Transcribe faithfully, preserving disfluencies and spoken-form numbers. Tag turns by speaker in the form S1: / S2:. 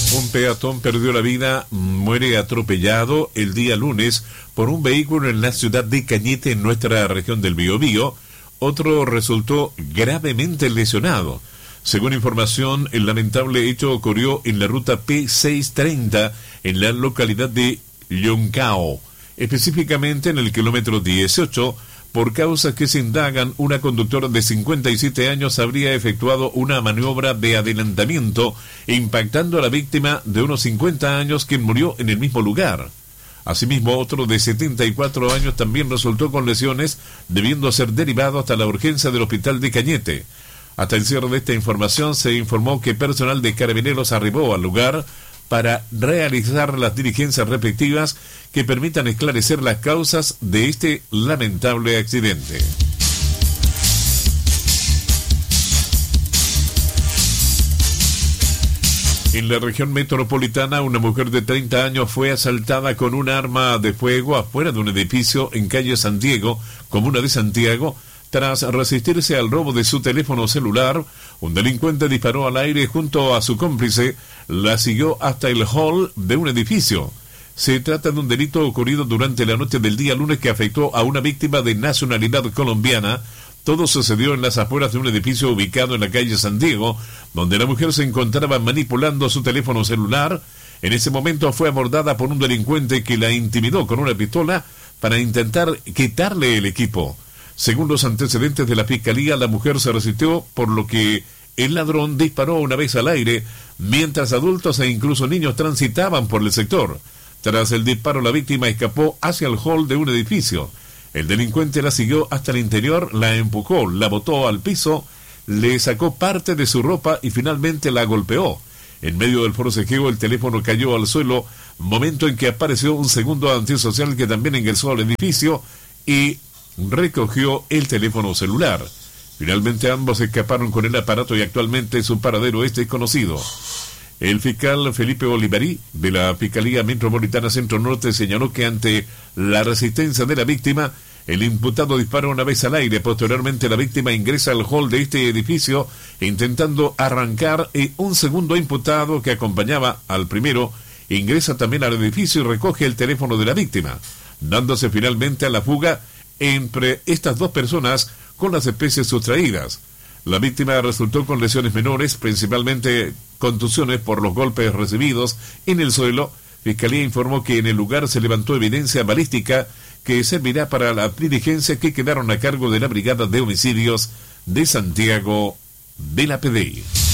S1: Un peatón perdió la vida, muere atropellado el día lunes por un vehículo en la ciudad de Cañete, en nuestra región del Biobío. Otro resultó gravemente lesionado. Según información, el lamentable hecho ocurrió en la ruta P seiscientos treinta en la localidad de Lloncao, específicamente en el kilómetro dieciocho. Por causas que se indagan, una conductora de cincuenta y siete años habría efectuado una maniobra de adelantamiento, impactando a la víctima de unos cincuenta años, quien murió en el mismo lugar. Asimismo, otro de setenta y cuatro años también resultó con lesiones, debiendo ser derivado hasta la urgencia del hospital de Cañete. Hasta el cierre de esta información se informó que personal de Carabineros arribó al lugar para realizar las diligencias respectivas que permitan esclarecer las causas de este lamentable accidente. En la región metropolitana, una mujer de treinta años fue asaltada con un arma de fuego afuera de un edificio en calle San Diego, comuna de Santiago. Tras resistirse al robo de su teléfono celular, un delincuente disparó al aire junto a su cómplice, la siguió hasta el hall de un edificio. Se trata de un delito ocurrido durante la noche del día lunes que afectó a una víctima de nacionalidad colombiana. Todo sucedió en las afueras de un edificio ubicado en la calle San Diego, donde la mujer se encontraba manipulando su teléfono celular. En ese momento fue abordada por un delincuente que la intimidó con una pistola para intentar quitarle el equipo. Según los antecedentes de la fiscalía, la mujer se resistió, por lo que el ladrón disparó una vez al aire, mientras adultos e incluso niños transitaban por el sector. Tras el disparo, la víctima escapó hacia el hall de un edificio. El delincuente la siguió hasta el interior, la empujó, la botó al piso, le sacó parte de su ropa y finalmente la golpeó. En medio del forcejeo, el teléfono cayó al suelo, momento en que apareció un segundo antisocial que también ingresó al edificio y recogió el teléfono celular. Finalmente ambos escaparon con el aparato y actualmente su paradero es desconocido. El fiscal Felipe Olivarí, de la Fiscalía Metropolitana Centro Norte, señaló que ante la resistencia de la víctima, el imputado disparó una vez al aire. Posteriormente la víctima ingresa al hall de este edificio intentando arrancar, y un segundo imputado que acompañaba al primero ingresa también al edificio y recoge el teléfono de la víctima, dándose finalmente a la fuga entre estas dos personas con las especies sustraídas. La víctima resultó con lesiones menores, principalmente contusiones por los golpes recibidos en el suelo. Fiscalía informó que en el lugar se levantó evidencia balística que servirá para la diligencia que quedaron a cargo de la Brigada de Homicidios de Santiago de la P D I.